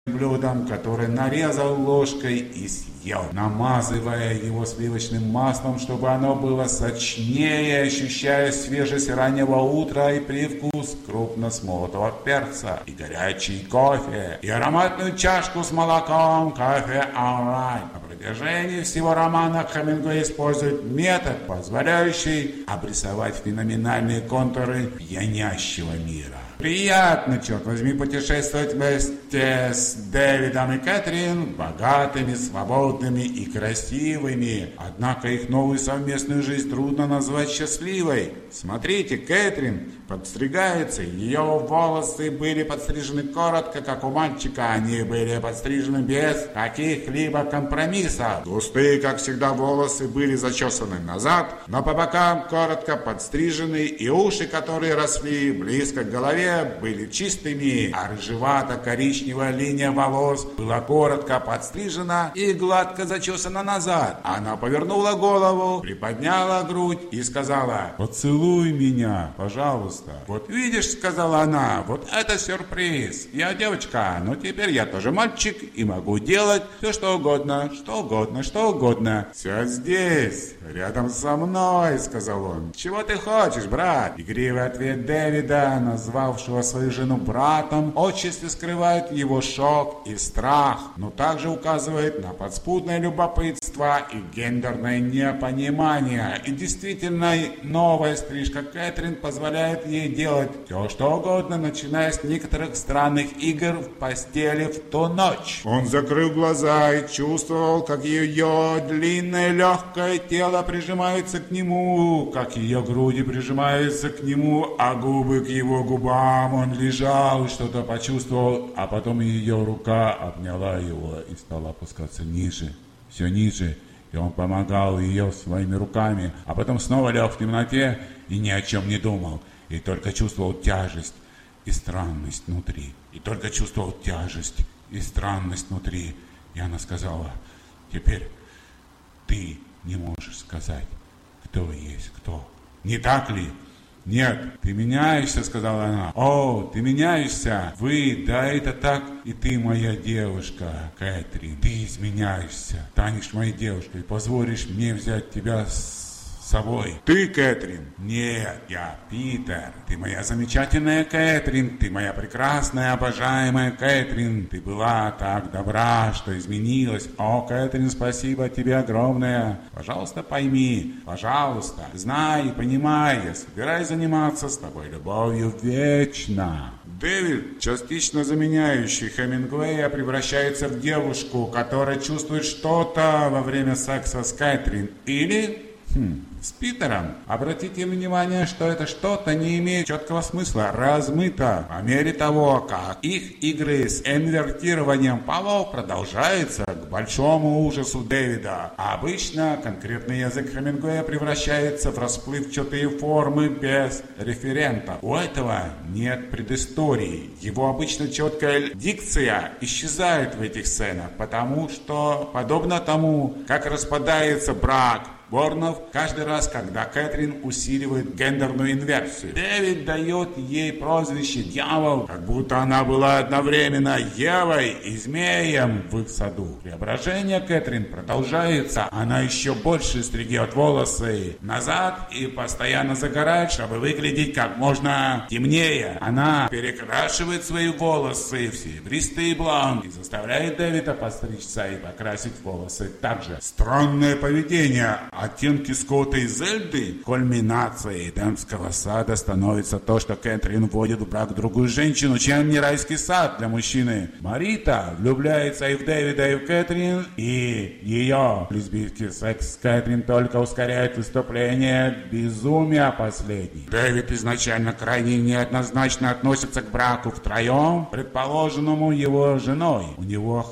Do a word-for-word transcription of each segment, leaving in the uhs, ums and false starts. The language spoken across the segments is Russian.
блюдом, который нарезал ложкой и съел, намазывая его сливочным маслом, чтобы оно было сочнее, ощущая свежесть раннего утра и привкус крупно смолотого перца, и горячий кофе, и ароматную чашку с молоком, кофе All Right. На протяжении всего романа Хемингуэй использует метод, позволяющий обрисовать феноменальные контуры пьянящего мира. Приятно, черт возьми, путешествовать вместе с Дэвидом и Кэтрин, богатыми, свободными и красивыми. Однако их новую совместную жизнь трудно назвать счастливой. Смотрите, Кэтрин подстригается, ее волосы были подстрижены коротко, как у мальчика, они были подстрижены без каких-либо компромиссов. Густые, как всегда, волосы были зачесаны назад, но по бокам коротко подстрижены, и уши, которые росли близко к голове, были чистыми, а рыжевато-коричневая линия волос была коротко подстрижена и гладко зачесана назад. Она повернула голову, приподняла грудь и сказала: «Поцелуй меня, пожалуйста». «Вот видишь, — сказала она, — вот это сюрприз. Я девочка, но теперь я тоже мальчик и могу делать все, что угодно, что угодно, что угодно. Все здесь, рядом со мной», — сказал он. «Чего ты хочешь, брат?» Игривый ответ Дэвида, назвавшего свою жену братом, отчасти скрывает его шок и страх, но также указывает на подспудное любопытство и гендерное непонимание. И действительно, новая стрижка Кэтрин позволяет ей делать все, что угодно, начиная с некоторых странных игр в постели в ту ночь. Он закрыл глаза и чувствовал, как ее длинное легкое тело прижимается к нему, как ее груди прижимаются к нему, а губы к его губам. Он лежал и что-то почувствовал, а потом ее рука обняла его и стала опускаться ниже, все ниже, и он помогал ее своими руками, а потом снова лег в темноте и ни о чем не думал, и только чувствовал тяжесть и странность внутри, и только чувствовал тяжесть и странность внутри. И она сказала: «Теперь ты не можешь сказать, кто есть кто. Не так ли?» «Нет, ты меняешься», — сказала она. «О, ты меняешься. Вы, да, это так. И ты моя девушка, Кэтрин. Ты изменяешься, станешь моей девушкой, позволишь мне взять тебя с собой». «Ты, Кэтрин?» «Нет, я Питер. Ты моя замечательная Кэтрин. Ты моя прекрасная, обожаемая Кэтрин. Ты была так добра, что изменилась. О, Кэтрин, спасибо тебе огромное. Пожалуйста, пойми. Пожалуйста. Знай и понимай, я собираюсь заниматься с тобой любовью вечно». Дэвид, частично заменяющий Хемингуэя, превращается в девушку, которая чувствует что-то во время секса с Кэтрин. Или... Хм, с Питером. Обратите внимание, что это что-то не имеет четкого смысла, размыто. По мере того, как их игры с инвертированием полов продолжаются, к большому ужасу Дэвида. А обычно конкретный язык Хемингуэя превращается в расплывчатые формы без референта. У этого нет предыстории. Его обычно четкая дикция исчезает в этих сценах, потому что, подобно тому, как распадается брак Борнов каждый раз, когда Кэтрин усиливает гендерную инверсию. Дэвид дает ей прозвище «Дьявол», как будто она была одновременно Евой и змеем в их саду. Преображение Кэтрин продолжается. Она еще больше стригет волосы назад и постоянно загорает, чтобы выглядеть как можно темнее. Она перекрашивает свои волосы в серебристый блонд и заставляет Дэвида постричься и покрасить волосы также. Странное поведение. Оттенки Скотта и Зельды. Кульминацией Эдемского сада становится то, что Кэтрин вводит в брак другую женщину, чем не райский сад для мужчины. Марита влюбляется и в Дэвида, и в Кэтрин, и ее лесбийский секс с Кэтрин только ускоряет выступление безумия последней. Дэвид изначально крайне неоднозначно относится к браку втроем, предположенному его женой. У него хватает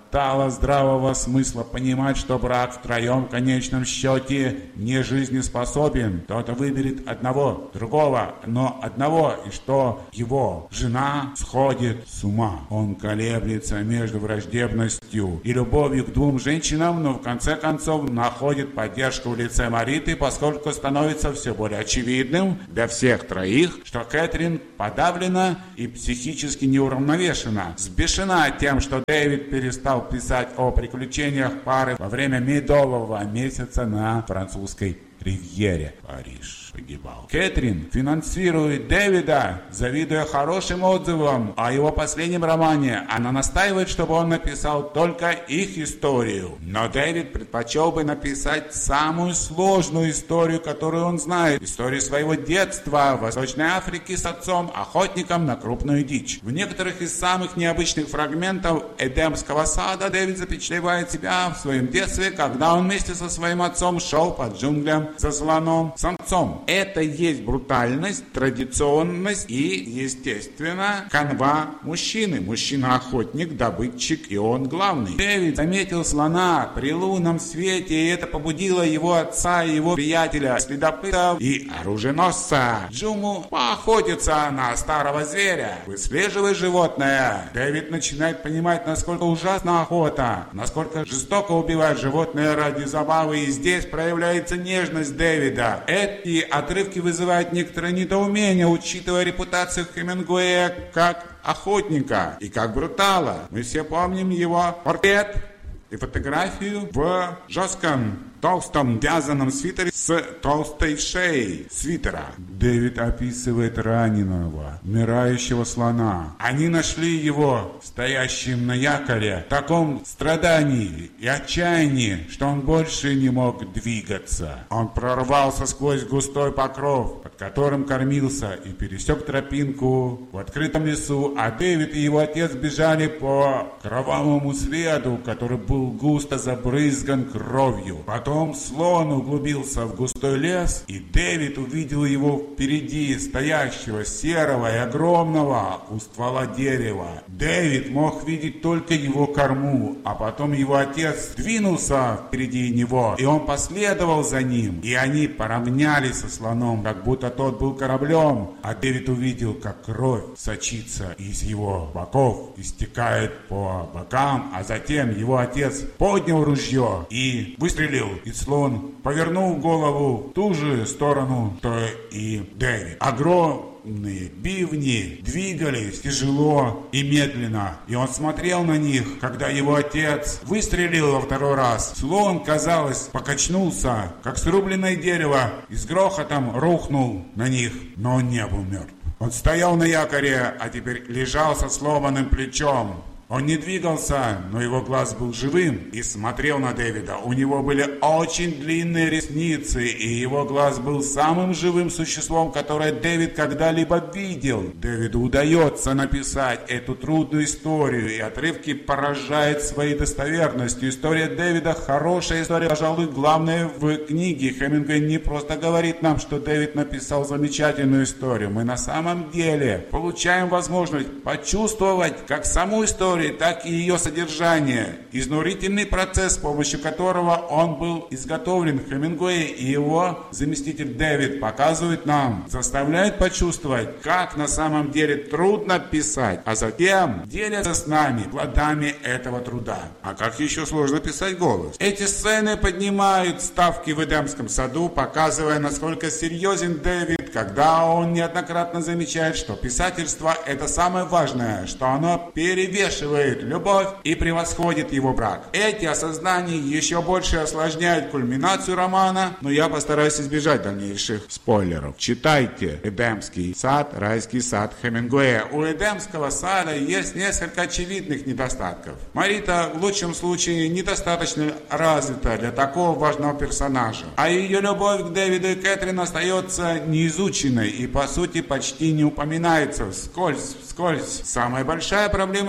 хватало здравого смысла понимать, что брак втроем в конечном счете не жизнеспособен. Кто-то выберет одного, другого, но одного, и что его жена сходит с ума. Он колеблется между враждебностью и любовью к двум женщинам, но в конце концов находит поддержку в лице Мариты, поскольку становится все более очевидным для всех троих, что Кэтрин подавлена и психически неуравновешена, сбешена тем, что Дэвид перестал писать о приключениях пары во время медового месяца на французской ривьере. Париж погибал. Кэтрин финансирует Дэвида, завидуя хорошим отзывам о его последнем романе. Она настаивает, чтобы он написал только их историю. Но Дэвид предпочел бы написать самую сложную историю, которую он знает. Историю своего детства в Восточной Африке с отцом, охотником на крупную дичь. В некоторых из самых необычных фрагментов Эдемского сада Дэвид запечатлевает себя в своем детстве, когда он вместе со своим отцом шел по джунглям за слоном самцом. Это есть брутальность, традиционность и, естественно, канва мужчины. Мужчина-охотник, добытчик, и он главный. Дэвид заметил слона при лунном свете, и это побудило его отца и его приятеля, следопытов и оруженосца Джуму поохотиться на старого зверя. Выслеживая животное, Дэвид начинает понимать, насколько ужасна охота, насколько жестоко убивать животное ради забавы, и здесь проявляется нежность Дэвида. Эти отрывки вызывают некоторое недоумение, учитывая репутацию Хемингуэя как охотника и как брутала. Мы все помним его портрет и фотографию в жестком толстом вязаном свитере с толстой шеей свитера. Дэвид описывает раненого, умирающего слона. Они нашли его стоящим на якоре в таком страдании и отчаянии, что он больше не мог двигаться. Он прорвался сквозь густой покров, под которым кормился, и пересек тропинку в открытом лесу, а Дэвид и его отец бежали по кровавому следу, который был густо забрызган кровью. Потом слон углубился в густой лес, и Дэвид увидел его впереди, стоящего серого и огромного у ствола дерева. Дэвид мог видеть только его корму, а потом его отец двинулся впереди него, и он последовал за ним, и они поравнялись со слоном, как будто тот был кораблем, а Дэвид увидел, как кровь сочится из его боков и стекает по бокам, а затем его отец поднял ружье и выстрелил, и слон повернул голову в ту же сторону, что и Дэвид. Огромные бивни двигались тяжело и медленно, и он смотрел на них, когда его отец выстрелил во второй раз. Слон, казалось, покачнулся, как срубленное дерево, и с грохотом рухнул на них, но он не был мертв. Он стоял на якоре, а теперь лежал со сломанным плечом. Он не двигался, но его глаз был живым и смотрел на Дэвида. У него были очень длинные ресницы, и его глаз был самым живым существом, которое Дэвид когда-либо видел. Дэвиду удается написать эту трудную историю, и отрывки поражают своей достоверностью. История Дэвида хорошая история, пожалуй, главная в книге. Хемингуэй не просто говорит нам, что Дэвид написал замечательную историю. Мы на самом деле получаем возможность почувствовать как саму историю, так и ее содержание, изнурительный процесс, с помощью которого он был изготовлен. Хемингуэй и его заместитель Дэвид показывают нам, заставляют почувствовать, как на самом деле трудно писать, а затем делятся с нами плодами этого труда. А как еще сложно писать голос? Эти сцены поднимают ставки в Эдемском саду, показывая, насколько серьезен Дэвид, когда он неоднократно замечает, что писательство — это самое важное, что оно перевешивает любовь и превосходит его брак. Эти осознания еще больше осложняют кульминацию романа, но я постараюсь избежать дальнейших спойлеров. Читайте «Эдемский сад», «Райский сад» Хемингуэя. У «Эдемского сада» есть несколько очевидных недостатков. Марита в лучшем случае недостаточно развита для такого важного персонажа, а ее любовь к Дэвиду и Кэтрин остается неизученной и по сути почти не упоминается, вскользь, вскользь. Самая большая проблема с книгой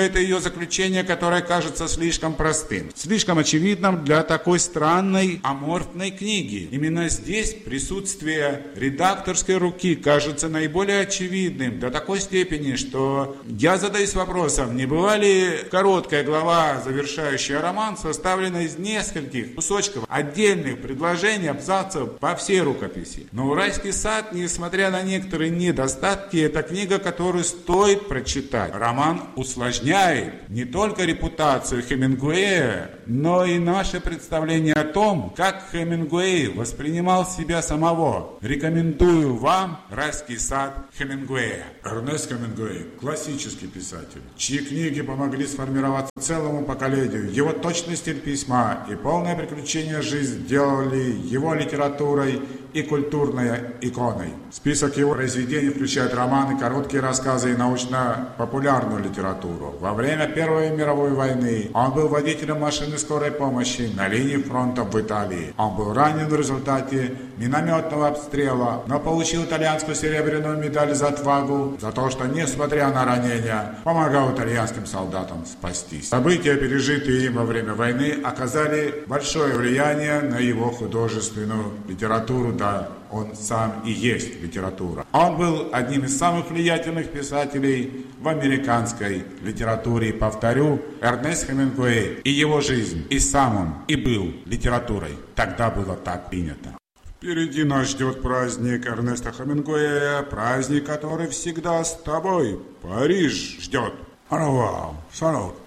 это ее заключение, которое кажется слишком простым, слишком очевидным для такой странной, аморфной книги. Именно здесь присутствие редакторской руки кажется наиболее очевидным до такой степени, что я задаюсь вопросом, не была ли короткая глава, завершающая роман, составлена из нескольких кусочков, отдельных предложений, абзацев по всей рукописи. Но «Райский сад», несмотря на некоторые недостатки, это книга, которую стоит прочитать. Роман усложняет не только репутацию Хемингуэя, но и наше представление о том, как Хемингуэй воспринимал себя самого. Рекомендую вам «Райский сад» Хемингуэя. Эрнест Хемингуэй – классический писатель, чьи книги помогли сформироваться целому поколению. Его точный стиль письма и полное приключение жизнь сделали его литературой и культурной иконой. Список его произведений включает романы, короткие рассказы и научно-популярную литературу. Во время Первой мировой войны он был водителем машины скорой помощи на линии фронта в Италии. Он был ранен в результате минометного обстрела, но получил итальянскую серебряную медаль за отвагу, за то, что, несмотря на ранения, помогал итальянским солдатам спастись. События, пережитые им во время войны, оказали большое влияние на его художественную литературу. Да, он сам и есть литература. Он был одним из самых влиятельных писателей в американской литературе. Повторю, Эрнест Хемингуэй и его жизнь, и сам он, и был литературой. Тогда было так принято. Впереди нас ждет праздник Эрнеста Хемингуэя, праздник, который всегда с тобой. Париж ждет. Арвау, салют.